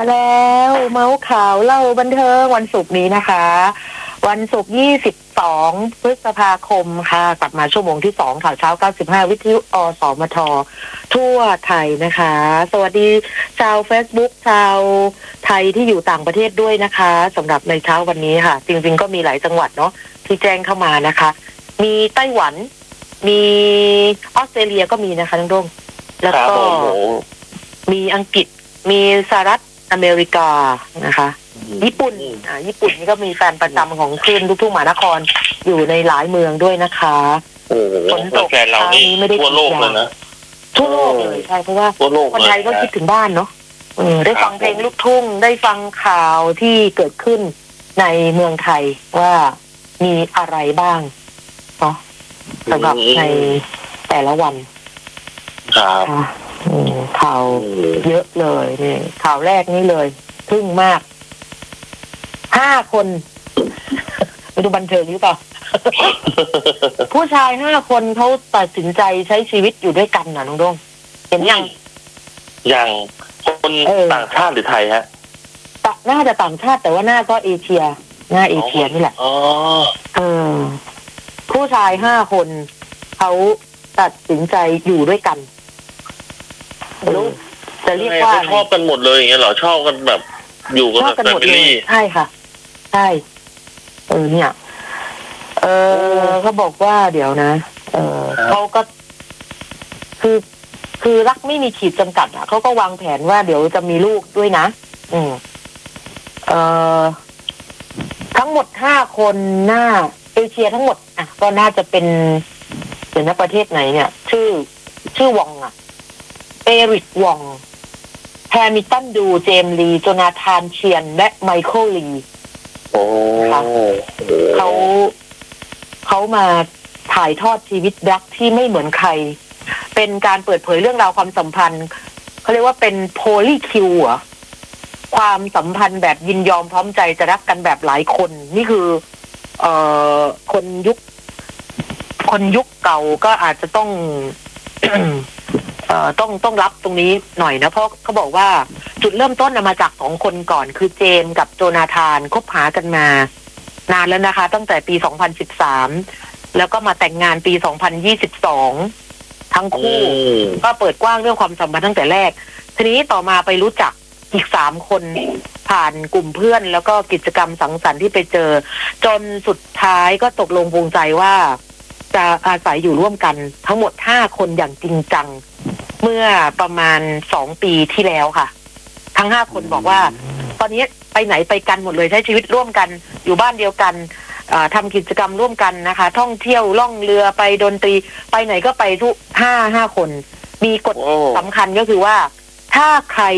มาแล้วเมาส์ข่าวเล่าบันเทิงวันศุกร์นี้นะคะ วันศุกร์22 พฤษภาคมค่ะกลับมาชั่วโมงที่2ข่าวเช้า95วิทยุอสมททั่วไทยนะคะ สวัสดีชาว Facebook ชาวไทยที่อยู่ต่างประเทศด้วยนะคะสำหรับในเช้าวันนี้ค่ะจริงๆก็มีหลายจังหวัดเนาะที่แจ้งเข้ามานะคะมีไต้หวันมีออสเตรเลียก็มีนะคะน้องดงแล้วก็มีอังกฤษมีสหรัฐอเมริกานะคะญี่ปุ่นญี่ปุ่นนี่ก็มีแฟนประจำของคลื่นลูกทุ่งมหานครอยู่ในหลายเมืองด้วยนะคะฝนตกเช้านี้ไม่ได้ทั่วโลกเลยนะทั่วโลกเลยใช่เพราะว่าคนไทยก็คิดถึงบ้านเนาะได้ฟังเพลงลูกทุ่งได้ฟังข่าวที่เกิดขึ้นในเมืองไทยว่ามีอะไรบ้างเนาะสำหรับในแต่ละวันครับข่าวเยอะเลยนี่ข่าวแรกนี่เลยทึ่งมาก5 คนไปดูบันเทิงหรือเปล่า ผู้ชาย5 คนเขาตัดสินใจใช้ชีวิตอยู่ด้วยกันน่ะน้องดงเห็นยังคนต่างชาติหรือไทยฮะน่าจะต่างชาติแต่ว่าหน้าก็เอเชียหน้าเอเชียนี่แหละผู้ชาย5 คนเขาตัดสินใจอยู่ด้วยกันรู้จะเรียกว่าชอบกันหมดเลยอย่างเงี้ยเหรอชอบกันแบบอยู่กันแบบแฟมิลี่ใช่ค่ะใช่เนี่ยเขาบอกว่าเดี๋ยวนะเขาก็คือรักไม่มีขีดจำกัดอ่ะเขาก็วางแผนว่าเดี๋ยวจะมีลูกด้วยนะทั้งหมด5 คนหน้าเอเชียทั้งหมดอ่ะก็น่าจะเป็นเดี๋ยวนะประเทศไหนเนี่ยชื่อวองอ่ะเอริกวองแฮมิลตันดูเจมส์ลีโจนาธานเชียนและไมเคิลลีเขามาถ่ายทอดชีวิตรักที่ไม่เหมือนใครเป็นการเปิดเผยเรื่องราวความสัมพันธ์เขาเรียกว่าเป็นโพลีคิวอ่ะความสัมพันธ์แบบยินยอมพร้อมใจจะรักกันแบบหลายคนนี่คือคนยุคเก่าก็อาจจะต้อง ต้องรับตรงนี้หน่อยนะเพราะเขาบอกว่าจุดเริ่มต้นมาจาก2 คนก่อนคือเจมส์กับโจนาธานคบหากันมานานแล้วนะคะตั้งแต่ปี2013แล้วก็มาแต่งงานปี2022ทั้งคู่ก็เปิดกว้างเรื่องความสัมพันธ์ตั้งแต่แรกทีนี้ต่อมาไปรู้จักอีก3 คนผ่านกลุ่มเพื่อนแล้วก็กิจกรรมสังสรรค์ที่ไปเจอจนสุดท้ายก็ตกลงปรงใจว่าจะอาศัยอยู่ร่วมกันทั้งหมด5 คนอย่างจริงจังเมื่อประมาณ2 ปีที่แล้วค่ะทั้ง5 คนบอกว่าตอนนี้ไปไหนไปกันหมดเลยใช้ชีวิตร่วมกันอยู่บ้านเดียวกันทำกิจกรรมร่วมกันนะคะท่องเที่ยวล่องเรือไปดนตรีไปไหนก็ไปทุก5 คนมีกฎสำคัญก็คือว่าถ้าใคร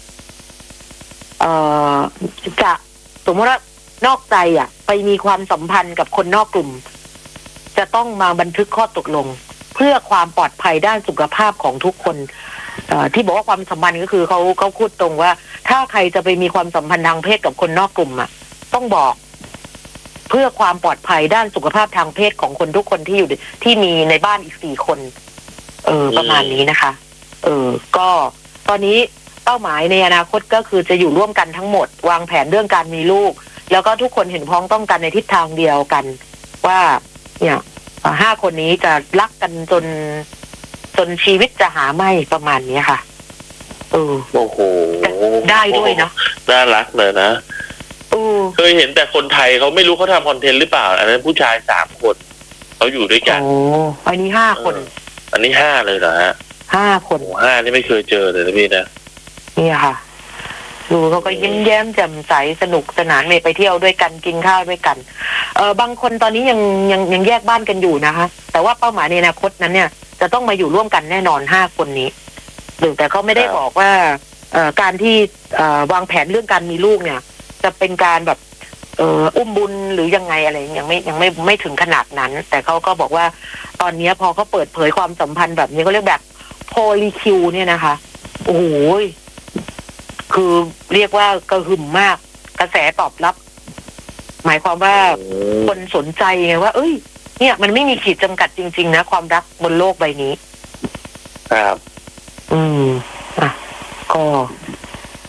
จะสมมติว่านอกใจไปมีความสัมพันธ์กับคนนอกกลุ่มจะต้องมาบันทึกข้อตกลงเพื่อความปลอดภัยด้านสุขภาพของทุกคนที่บอกว่าความสัมพันธ์ก็คือเขาพูดตรงว่าถ้าใครจะไปมีความสัมพันธ์ทางเพศกับคนนอกกลุ่มต้องบอกเพื่อความปลอดภัยด้านสุขภาพทางเพศของคนทุกคนที่อยู่ที่มีในบ้านอีก4 คนประมาณนี้นะคะก็ตอนนี้เป้าหมายในอนาคตก็คือจะอยู่ร่วมกันทั้งหมดวางแผนเรื่องการมีลูกแล้วก็ทุกคนเห็นพ้องต้องกันในทิศทางเดียวกันว่าเนี่ย5 คนนี้จะรักกันจนชีวิตจะหาไม่ประมาณนี้ค่ะโอ้โหได้ด้วยเนาะน่ารักเลยนะเคยเห็นแต่คนไทยเขาไม่รู้เขาทำคอนเทนต์หรือเปล่าอันนั้นผู้ชาย3 คนเขาอยู่ด้วยกันอันนี้5 คนอันนี้5เลยเหรอฮะ 5 คน 5นี่ไม่เคยเจอเลยนะพี่นะนี่ค่ะดูเขาก็ยิ้มแย้มแจ่มใสสนุกสนานไปเที่ยวด้วยกันกินข้าวด้วยกันบางคนตอนนี้ยังแยกบ้านกันอยู่นะคะแต่ว่าเป้าหมายในอนาคตนั้นเนี่ยจะต้องมาอยู่ร่วมกันแน่นอน5 คนนี้แต่เขาไม่ได้บอกว่าการที่วางแผนเรื่องการมีลูกเนี่ยจะเป็นการแบบอุ้มบุญหรือยังไงอะไรยังไม่ถึงขนาดนั้นแต่เขาก็บอกว่าตอนนี้พอเขาเปิดเผยความสัมพันธ์แบบนี้เขาเรียกแบบโพลีคิวเนี่ยนะคะโอ้โหคือเรียกว่ากระหึ่มมากกระแสตอบรับหมายความว่าคนสนใจไงว่าเนี่ยมันไม่มีขีดจำกัดจริงๆนะความรักบนโลกใบนี้ครับก็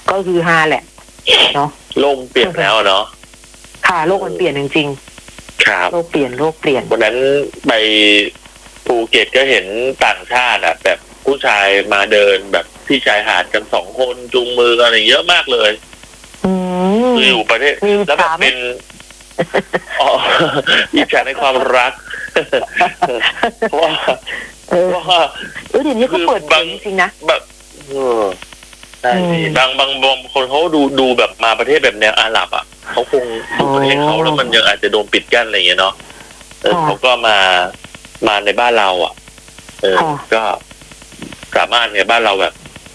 ก็คือฮาแหละเนาะโลกเปลี่ยนแล้วเนาะค่ะโลกมันเปลี่ยนจริงครับๆโลกเปลี่ยนวันนั้นไปภูเก็ตก็เห็นต่างชาติแบบผู้ชายมาเดินแบบที่ชายหาดกัน2 คนจูงมือกันอะไรเยอะมากเลยคืออยู่ประเทศแล้วแบบเป็นอ๋ออิจฉาในความรักเพราะว่าเดี๋ยวนี้เขาเปิดเผยจริงๆนะแบบใช่บางคนเขาดูแบบมาประเทศแบบแนวอาหรับอ่ะเขาคงดูประเทศเขาแล้วมันยังอาจจะโดนปิดกั้นอะไรอย่างเงี้ยเนาะเขาก็มาในบ้านเราอ่ะก็สามารถในบ้านเราแบบ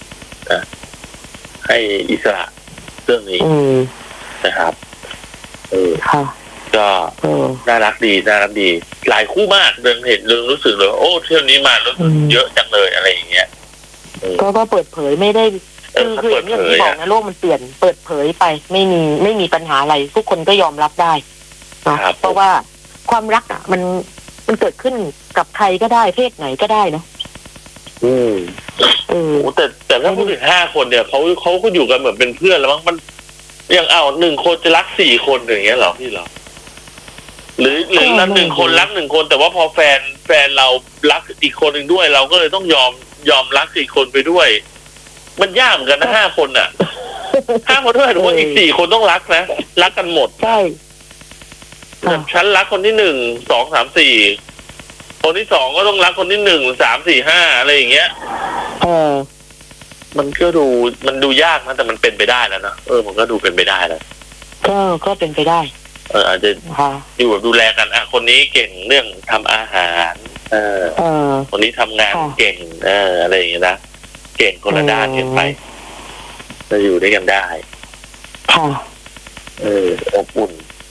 ให้อิสระเรื่องนี้นะครับก็น่ารักดีหลายคู่มากเดินเห็นรู้สึกเลยโอ้เที่ยวนี้มาแล้วเยอะจังเลยอะไรอย่างเงี้ยก็เปิดเผยไม่ได้คืออย่างที่บอกนะโลกมันเปลี่ยนเปิดเผยไปไม่มีปัญหาอะไรทุกคนก็ยอมรับได้เพราะว่าความรักอ่ะมันเกิดขึ้นกับใครก็ได้เพศไหนก็ได้เนาะแต่ถ้าพูดถึง5 คนเนี่ยเขาก็อยู่กันเหมือนเป็นเพื่อนแล้วมั้งมันยัง1 คนจะรัก4 คนอย่างเงี้ยเหรอพี่เหรอหรือรัก1 คนรัก1 คนแต่ว่าพอแฟนเรารักอีกคนหนึ่งด้วยเราก็เลยต้องยอมรักอีกคนไปด้วยมันยากเหมือนกันนะ5 คนอ่ะ5 คนด้วยหรือว่าอีก4 คนต้องรักนะรักกันหมดใช่แบบฉันรักคนที่1 2 3 4คนที่2ก็ต้องรักคนที่1 3 4 5อะไรอย่างเงี้ยมันก็ดูยากนะแต่มันเป็นไปได้แล้วนะมันก็ดูเป็นไปได้แล้วก็เป็นไปได้อาจจะอยู่แบบดูแลกันคนนี้เก่งเรื่องทำอาหารคนนี้ทำงานเก่งอะไรอย่างเงี้ยนะเก่งคนละด้านกันไปจะอยู่ด้วยกันได้อบอุ่น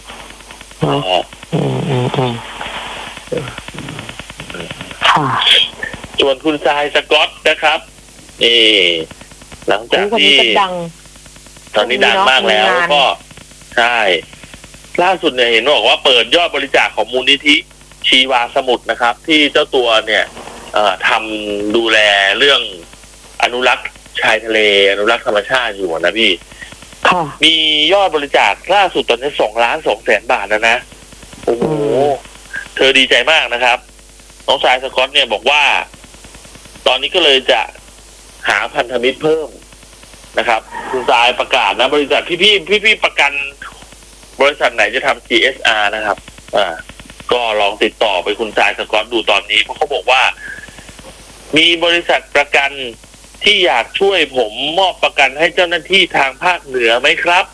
ส่วนคุณทรายสก๊อตนะครับนี่หลังจากที่ตอนนี้ดังมากแล้วก็ใช่ล่าสุดเนี่ยเห็นบอกว่าเปิดยอดบริจาคของมูลนิธิชีวาสมุทรนะครับที่เจ้าตัวเนี่ยทำดูแลเรื่องอนุรักษ์ชายทะเลอนุรักษ์ธรรมชาติอยู่นะพี่มียอดบริจาคล่าสุดตอนนี้2,200,000 บาทแล้วนะโอ้โหเธอดีใจมากนะครับน้องชายสก๊อตเนี่ยบอกว่าตอนนี้ก็เลยจะหาพันธมิตรเพิ่มนะครับคุณทรายประกาศนะบริษัทพี่ประกันบริษัทไหนจะทำ CSR นะครับก็ลองติดต่อไปคุณทรายสก๊อตดูตอนนี้เพราะเขาบอกว่ามีบริษัทประกันที่อยากช่วยผมมอบประกันให้เจ้าหน้าที่ทางภาคเหนือไหมครับ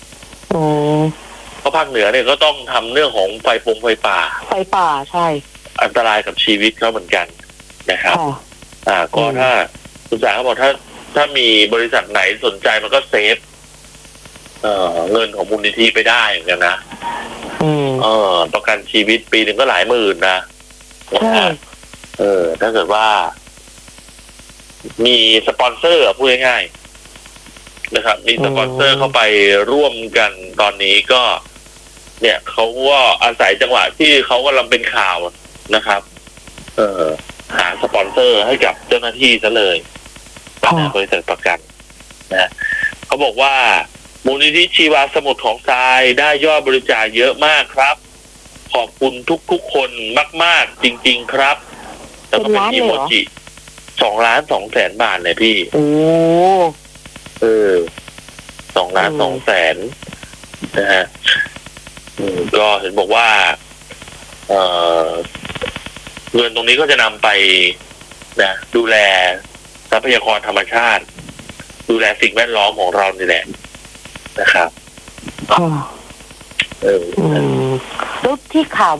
เพราะภาคเหนือเนี่ยก็ต้องทำเรื่องของไฟป่าใช่อันตรายกับชีวิตเขาเหมือนกันนะครับก็ถ้าคุณสาเขาบอกถ้ามีบริษัทไหนสนใจมันก็เซฟเงินของมูลนิธิไปได้เหมือนกันนะประกันชีวิตปีหนึ่งก็หลายหมื่นนะถ้าเกิดว่ามีสปอนเซอร์พูดง่ายๆนะครับมีสปอนเซอร์เข้าไปร่วมกันตอนนี้ก็เนี่ยเขาก็อาศัยจังหวะที่เขากำลังเป็นข่าวนะครับหาสปอนเซอร์ให้กับเจ้าหน้าที่ซะเลยบริษัทประกันนะเขาบอกว่ามูลนิธิชีวาสมุทรของทรายได้ยอดบริจาคเยอะมากครับขอบคุณทุกคนมากๆจริงๆครับแล้วก็เป็นอีโมจิ2,200,000 บาทเลยพี่2,200,000นะฮะก็เห็นบอกว่าเงินตรงนี้ก็จะนำไปนะดูแลทรัพยากรธรรมชาติดูแลสิ่งแวดล้อมของเรานี่แหละนะครับแล้วที่ข่าว